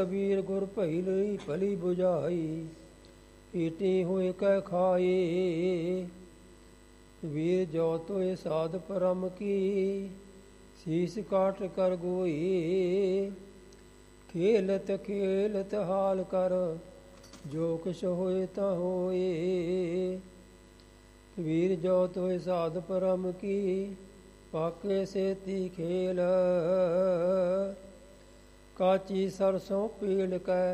ਕਬੀਰ ਗੁਰ ਭਈ ਲਈ ਭਲੀ ਬੁਝਾਈ, ਈਟੀ ਹੋਏ ਕਹਿ ਖਾਏ। ਕਬੀਰ ਜੋ ਤੋਏ ਸਾਧ ਪਰਮ ਕੀ, ਸੀਸ ਕਾਟ ਕਰ ਗੋਈ। ਖੇਲਤ ਖੇਲਤ ਹਾਲ ਕਰ, ਜੋ ਕੁਛ ਹੋਏ ਤਾਂ ਹੋਏ। ਕਬੀਰ ਜੋ ਤੋਏ ਸਾਧ ਪਰਮ ਕੀ, ਪਾਕੇ ਸੇਤੀ ਖੇਲ। ਕਾਚੀ ਸਰਸੋਂ ਪੀਲ ਕੈ